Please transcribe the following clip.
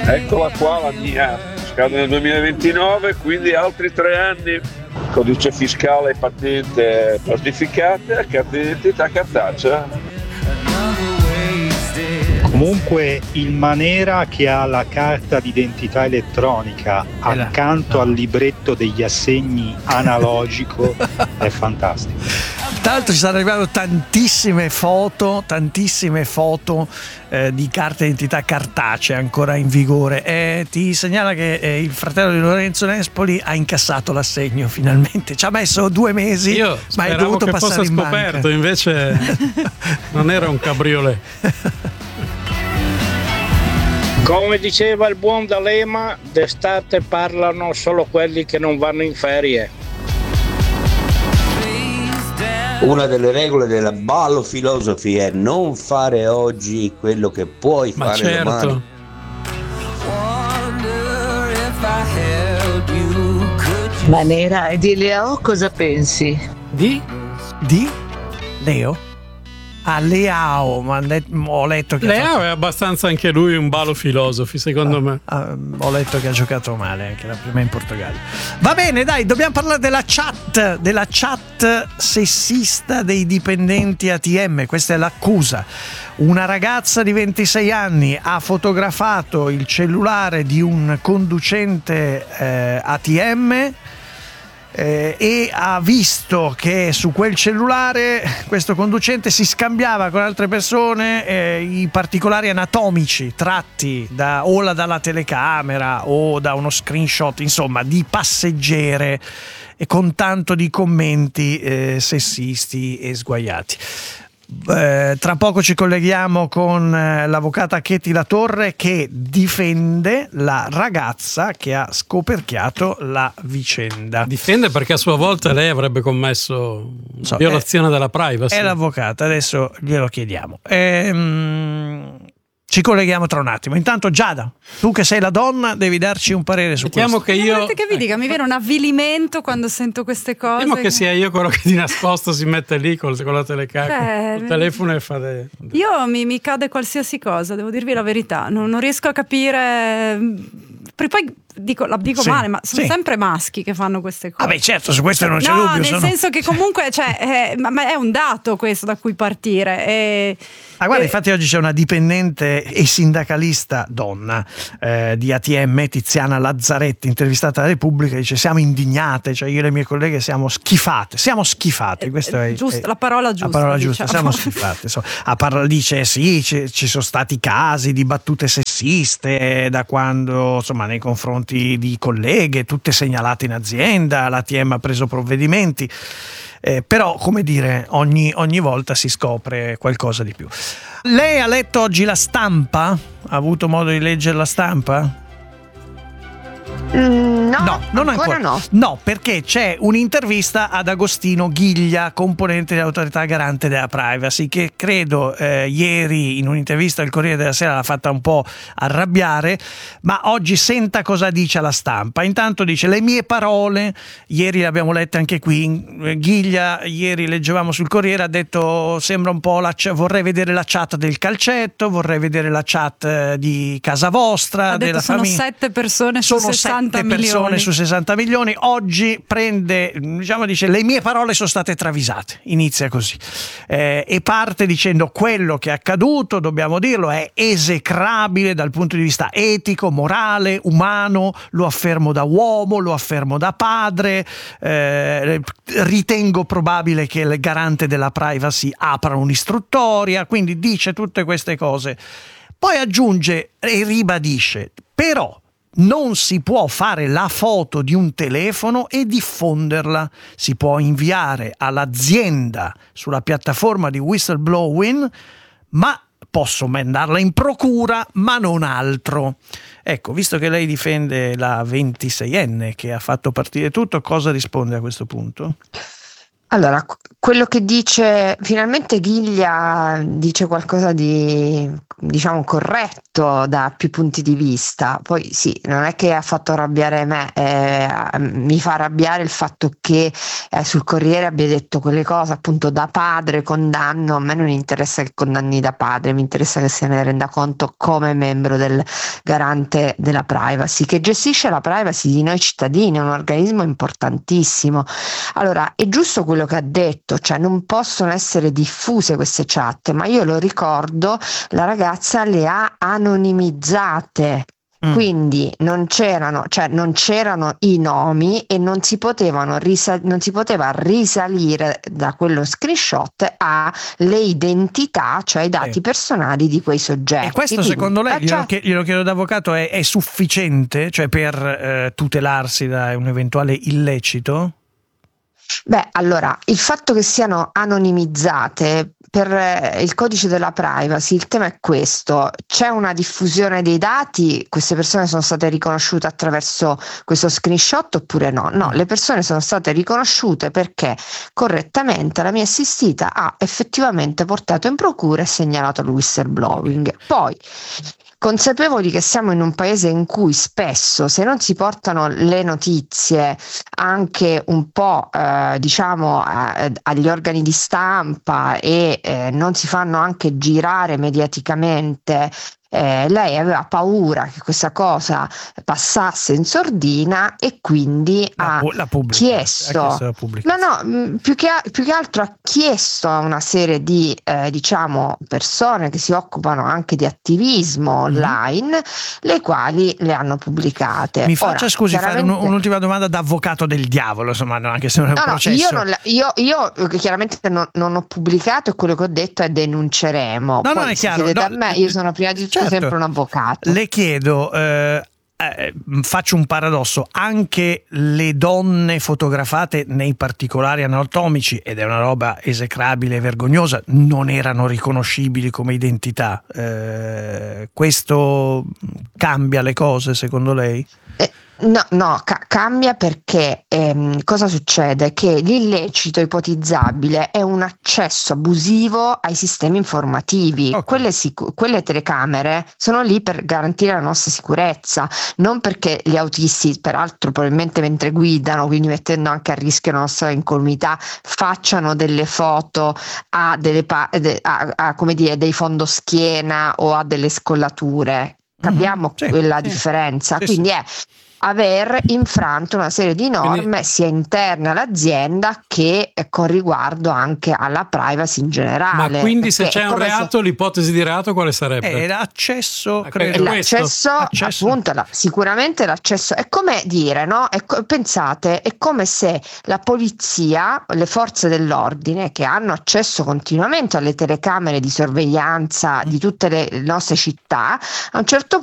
Eccola qua la mia, scade nel 2029, quindi altri 3 anni. Codice fiscale e patente plastificate, carta d'identità cartacea. Comunque il Manera che ha la carta d'identità elettronica accanto al libretto degli assegni analogico è fantastico. Tra l'altro ci stanno arrivando tantissime foto di carta d'identità cartacea ancora in vigore. Ti segnala che il fratello di Lorenzo Nespoli ha incassato l'assegno finalmente. Ci ha messo 2 mesi, ma è dovuto che passare fosse in banca. scoperto, invece non era un cabriolet. Come diceva il buon D'Alema, d'estate parlano solo quelli che non vanno in ferie. Una delle regole della ballo philosophy è non fare oggi quello che puoi fare domani. Manera, e di Leo cosa pensi? Di Leo? Leao, ma ho letto che Leao è abbastanza anche lui un ballo filosofi, secondo me. Ho letto che ha giocato male anche la prima in Portogallo. Va bene, dai, dobbiamo parlare della chat sessista dei dipendenti ATM. Questa è l'accusa. Una ragazza di 26 anni ha fotografato il cellulare di un conducente ATM e ha visto che su quel cellulare questo conducente si scambiava con altre persone i particolari anatomici tratti dalla telecamera o da uno screenshot, insomma, di passeggere, e con tanto di commenti sessisti e sguaiati. Tra poco ci colleghiamo con l'avvocata Katie Latorre, che difende la ragazza che ha scoperchiato la vicenda. Difende perché a sua volta lei avrebbe commesso violazione della privacy. È l'avvocata, adesso glielo chiediamo. Ci colleghiamo tra un attimo. Intanto Giada, tu che sei la donna devi darci un parere su questo. Che vi dica, mi viene un avvilimento quando sento queste cose. Temo che sia io quello che di nascosto si mette lì con la telecamera, il telefono e fa Io mi cade qualsiasi cosa, devo dirvi la verità, non riesco a capire. Poi la dico male, ma sono sempre maschi che fanno queste cose. Vabbè, certo, su questo non c'è dubbio. Nel senso che comunque ma è un dato questo da cui partire. Guarda, infatti oggi c'è una dipendente e sindacalista donna di ATM, Tiziana Lazzaretti, intervistata da Repubblica, dice: siamo indignate, cioè io e le mie colleghe siamo schifate. Questa è la parola giusta. La parola giusta, diciamo. siamo schifate. Dice sì, ci sono stati casi di battute sessiste da quando, insomma, nei confronti di colleghe, tutte segnalate in azienda, l'ATM ha preso provvedimenti. Però, come dire, ogni volta si scopre qualcosa di più. Lei ha letto oggi La Stampa? Ha avuto modo di leggere La Stampa? No, non ancora no. No, perché c'è un'intervista ad Agostino Ghiglia, componente dell'Autorità Garante della Privacy, che credo ieri in un'intervista al Corriere della Sera l'ha fatta un po' arrabbiare, ma oggi senta cosa dice La Stampa. Intanto dice: le mie parole, ieri le abbiamo lette anche qui, Ghiglia ieri leggevamo sul Corriere, ha detto sembra un po' vorrei vedere la chat del calcetto, vorrei vedere la chat di casa vostra, ha detto della sono famiglia. 7 persone su 60 persone su 60 milioni. Oggi dice: le mie parole sono state travisate, inizia così, e parte dicendo: quello che è accaduto, dobbiamo dirlo, è esecrabile dal punto di vista etico, morale, umano, lo affermo da uomo, lo affermo da padre, ritengo probabile che il garante della privacy apra un'istruttoria, quindi dice tutte queste cose. Poi aggiunge e ribadisce: però non si può fare la foto di un telefono e diffonderla, si può inviare all'azienda sulla piattaforma di whistleblowing, ma posso mandarla in procura, ma non altro. Ecco, visto che lei difende la 26enne che ha fatto partire tutto, cosa risponde a questo punto? Allora, quello che dice finalmente Ghiglia dice qualcosa di, diciamo, corretto da più punti di vista. Poi sì, non è che ha fatto arrabbiare me, mi fa arrabbiare il fatto che sul Corriere abbia detto quelle cose, appunto, da padre condanno. A me non interessa che condanni da padre, mi interessa che se ne renda conto come membro del garante della privacy, che gestisce la privacy di noi cittadini, è un organismo importantissimo. Allora, è giusto quello che ha detto, cioè non possono essere diffuse queste chat, ma io lo ricordo, la ragazza le ha anonimizzate. Quindi non c'erano i nomi e non si poteva risalire da quello screenshot alle identità, cioè ai dati personali di quei soggetti. E questo quindi, secondo lei, glielo chiedo da avvocato, è sufficiente, cioè per tutelarsi da un eventuale illecito? Beh, allora, il fatto che siano anonimizzate per il codice della privacy, il tema è questo: c'è una diffusione dei dati, queste persone sono state riconosciute attraverso questo screenshot oppure no? No, le persone sono state riconosciute perché correttamente la mia assistita ha effettivamente portato in procura e segnalato il whistleblowing. Poi, consapevoli che siamo in un paese in cui spesso, se non si portano le notizie anche un po' agli organi di stampa e non si fanno anche girare mediaticamente, lei aveva paura che questa cosa passasse in sordina e quindi ha chiesto più che altro ha chiesto a una serie di persone che si occupano anche di attivismo online, le quali le hanno pubblicate. Mi faccia fare un'ultima domanda da avvocato del diavolo, insomma, anche se non è un processo. Io chiaramente non ho pubblicato, e quello che ho detto è denunceremo. No, è chiaro. Da me, io sono prima di tutto sempre un avvocato. Le chiedo, faccio un paradosso, anche le donne fotografate nei particolari anatomici, ed è una roba esecrabile e vergognosa, non erano riconoscibili come identità. Questo cambia le cose secondo lei? No, cambia perché cosa succede? Che l'illecito ipotizzabile è un accesso abusivo ai sistemi informativi. Okay. Quelle telecamere sono lì per garantire la nostra sicurezza, non perché gli autisti, peraltro probabilmente mentre guidano, quindi mettendo anche a rischio la nostra incolumità, facciano delle foto a come dire, dei fondoschiena o a delle scollature. Capiamo quella differenza, quindi è aver infranto una serie di norme sia interne all'azienda che con riguardo anche alla privacy in generale. Ma quindi se c'è un reato, l'ipotesi di reato quale sarebbe? L'accesso, appunto, sicuramente l'accesso è come dire, no? Pensate, è come se la polizia, le forze dell'ordine che hanno accesso continuamente alle telecamere di sorveglianza di tutte le nostre città, a un certo